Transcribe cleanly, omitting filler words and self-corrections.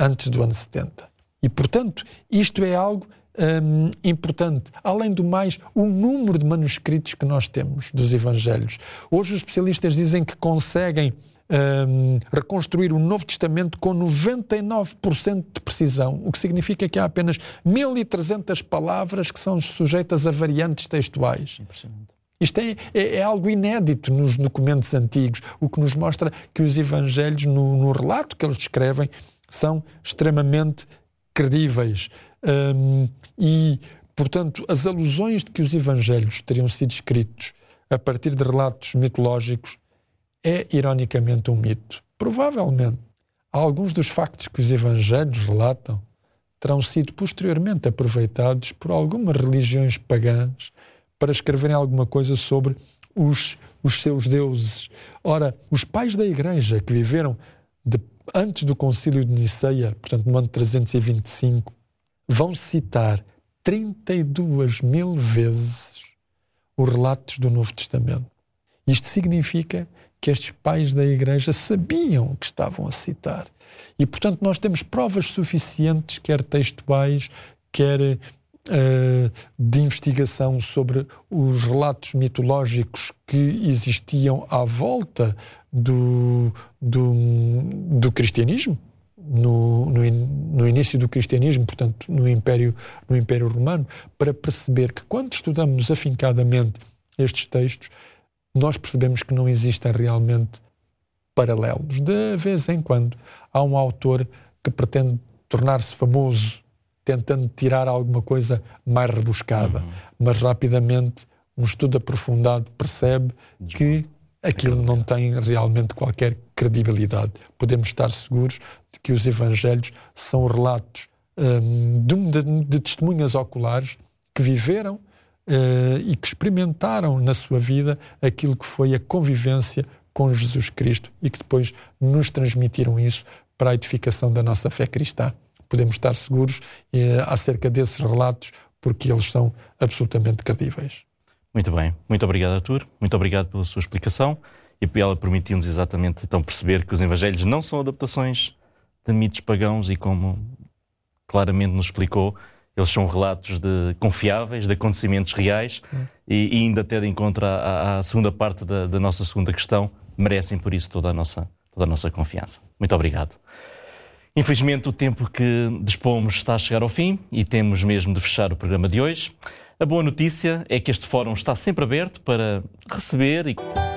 antes do ano 70. E, portanto, isto é algo importante. Além do mais, o número de manuscritos que nós temos dos Evangelhos. Hoje os especialistas dizem que conseguem reconstruir o Novo Testamento com 99% de precisão, o que significa que há apenas 1.300 palavras que são sujeitas a variantes textuais. Isto é algo inédito nos documentos antigos, o que nos mostra que os Evangelhos, no relato que eles descrevem, são extremamente credíveis. E, portanto, as alusões de que os Evangelhos teriam sido escritos a partir de relatos mitológicos é, ironicamente, um mito. Provavelmente, alguns dos factos que os Evangelhos relatam terão sido posteriormente aproveitados por algumas religiões pagãs para escreverem alguma coisa sobre os seus deuses. Ora, os pais da Igreja que viveram antes do Concílio de Niceia, portanto no ano 325, vão citar 32.000 vezes os relatos do Novo Testamento. Isto significa que estes pais da Igreja sabiam o que estavam a citar. E, portanto, nós temos provas suficientes, quer textuais, quer de investigação sobre os relatos mitológicos que existiam à volta do cristianismo, no início do cristianismo, portanto, no Império Romano, para perceber que quando estudamos afincadamente estes textos, nós percebemos que não existem realmente paralelos. De vez em quando há um autor que pretende tornar-se famoso tentando tirar alguma coisa mais rebuscada, mas rapidamente um estudo aprofundado percebe que aquilo não tem realmente qualquer credibilidade. Podemos estar seguros de que os Evangelhos são relatos de testemunhas oculares que viveram e que experimentaram na sua vida aquilo que foi a convivência com Jesus Cristo e que depois nos transmitiram isso para a edificação da nossa fé cristã. Podemos estar seguros acerca desses relatos porque eles são absolutamente credíveis. Muito bem. Muito obrigado, Artur. Muito obrigado pela sua explicação e ela permitiu-nos exatamente então perceber que os Evangelhos não são adaptações de mitos pagãos e, como claramente nos explicou, eles são relatos confiáveis, de acontecimentos reais e ainda até de encontro à segunda parte da nossa segunda questão, merecem por isso toda a nossa confiança. Muito obrigado. Infelizmente o tempo que dispomos está a chegar ao fim e temos mesmo de fechar o programa de hoje. A boa notícia é que este fórum está sempre aberto para receber e